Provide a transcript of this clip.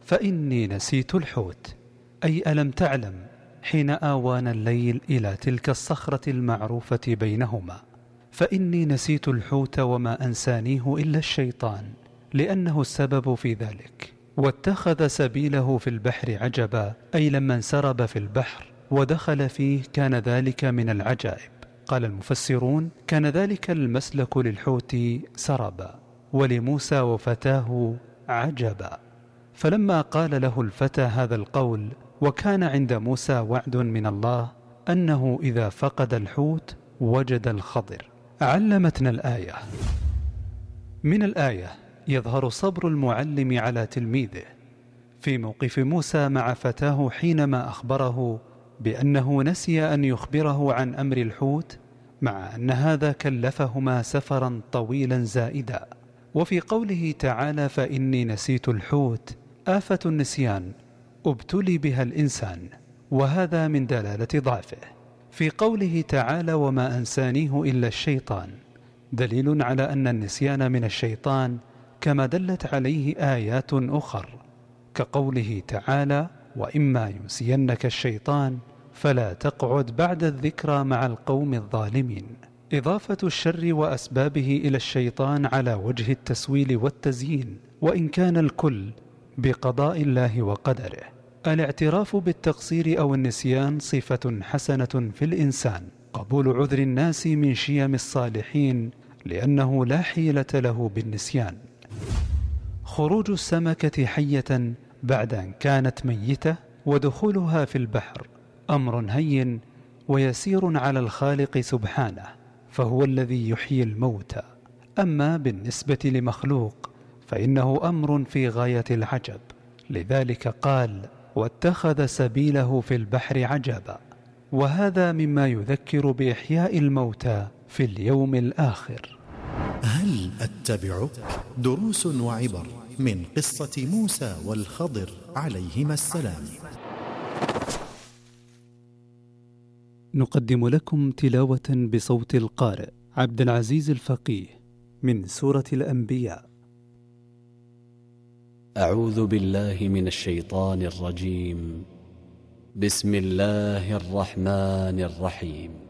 فإني نسيت الحوت، أي ألم تعلم حين آوانا الليل إلى تلك الصخرة المعروفة بينهما، فإني نسيت الحوت وما أنسانيه إلا الشيطان، لأنه السبب في ذلك. واتخذ سبيله في البحر عجبا، أي لما انسرب في البحر ودخل فيه كان ذلك من العجائب. قال المفسرون: كان ذلك المسلك للحوت سربا، ولموسى وفتاه عجبا. فلما قال له الفتى هذا القول، وكان عند موسى وعد من الله أنه إذا فقد الحوت وجد الخضر. علمتنا الآية. من الآية يظهر صبر المعلم على تلميذه في موقف موسى مع فتاه حينما أخبره بأنه نسي أن يخبره عن أمر الحوت، مع أن هذا كلفهما سفرا طويلا زائدا. وفي قوله تعالى: فإني نسيت الحوت، آفة النسيان ابتلي بها الإنسان، وهذا من دلالة ضعفه. في قوله تعالى: وما أنسانيه إلا الشيطان، دليل على أن النسيان من الشيطان، كما دلت عليه آيات أخر، كقوله تعالى: وإما ينسينك الشيطان فلا تقعد بعد الذكرى مع القوم الظالمين. إضافة الشر وأسبابه إلى الشيطان على وجه التسويل والتزيين، وإن كان الكل بقضاء الله وقدره. الاعتراف بالتقصير أو النسيان صفة حسنة في الإنسان، قبول عذر الناس من شيم الصالحين، لأنه لا حيلة له بالنسيان. خروج السمكة حية بعد أن كانت ميتة ودخولها في البحر أمر هين ويسير على الخالق سبحانه، فهو الذي يحيي الموتى. أما بالنسبة لمخلوق فإنه أمر في غاية العجب، لذلك قال: واتخذ سبيله في البحر عجبا. وهذا مما يذكر بإحياء الموتى في اليوم الآخر. هل أتبعك؟ دروس وعبر من قصة موسى والخضر عليهما السلام. نقدم لكم تلاوة بصوت القارئ عبد العزيز الفقيه من سورة الأنبياء. أعوذ بالله من الشيطان الرجيم. بسم الله الرحمن الرحيم.